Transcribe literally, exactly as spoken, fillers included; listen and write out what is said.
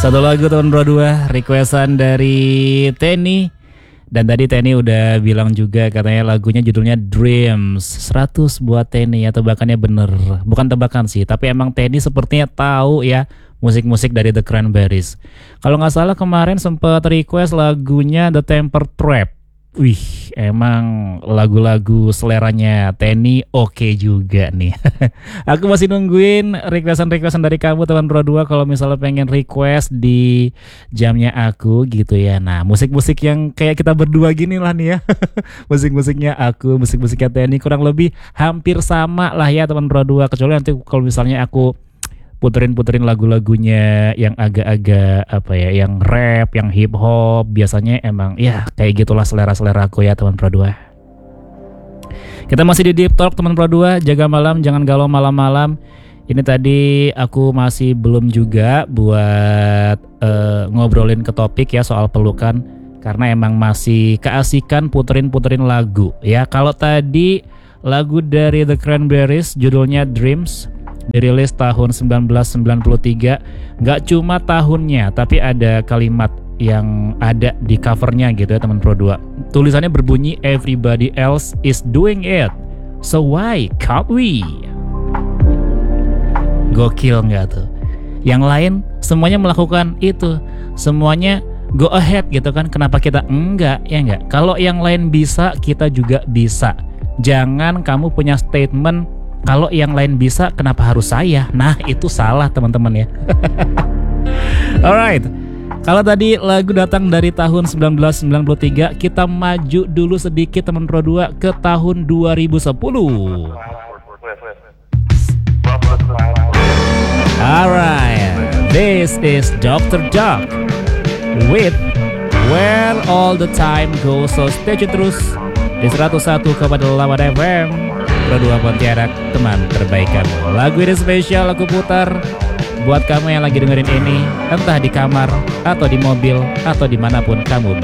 Satu lagu tahun dua dua requestan dari Tenny. Dan tadi Tenny udah bilang juga katanya lagunya judulnya Dreams. Seratus buat Tenny ya, tebakannya bener. Bukan tebakan sih, tapi emang Tenny sepertinya tahu ya musik-musik dari The Cranberries. Kalau nggak salah kemarin sempat request lagunya The Temper Trap. Wih, emang lagu-lagu seleranya Tenny oke juga nih. Aku masih nungguin requestan-requestan dari kamu teman Pro dua kalau misalnya pengen request di jamnya aku gitu ya. Nah, musik-musik yang kayak kita berdua gini lah nih ya. Musik-musiknya aku, musik-musiknya Tenny kurang lebih hampir sama lah ya teman Pro dua. Kecuali nanti kalau misalnya aku puterin-puterin lagu-lagunya yang agak-agak apa ya, yang rap, yang hip hop, biasanya emang ya kayak gitulah selera-selera aku ya teman Pro dua. Kita masih di Deep Talk teman Pro dua, jaga malam, jangan galau malam-malam. Ini tadi aku masih belum juga buat uh, ngobrolin ke topik ya soal pelukan, karena emang masih keasikan puterin-puterin lagu ya. Kalau tadi lagu dari The Cranberries judulnya Dreams, dirilis tahun sembilan belas sembilan puluh tiga. Gak cuma tahunnya, tapi ada kalimat yang ada di covernya gitu ya teman Pro dua. Tulisannya berbunyi Everybody else is doing it, so why can't we? Gokil gak tuh? Yang lain semuanya melakukan itu, semuanya go ahead gitu kan. Kenapa kita enggak? Ya enggak. Kalau yang lain bisa, kita juga bisa. Jangan kamu punya statement kalau yang lain bisa, kenapa harus saya? Nah, itu salah teman-teman ya. Alright, kalau tadi lagu datang dari tahun sembilan belas sembilan puluh tiga, kita maju dulu sedikit teman Pro dua ke tahun dua ribu sepuluh. Alright, this is dokter Doc with Where All The Time Goes. So stay tune terus di seratus satu koma delapan F M Pro dua Pontianak, teman terbaik kamu. Lagu ini spesial aku putar buat kamu yang lagi dengerin ini, entah di kamar atau di mobil atau dimanapun kamu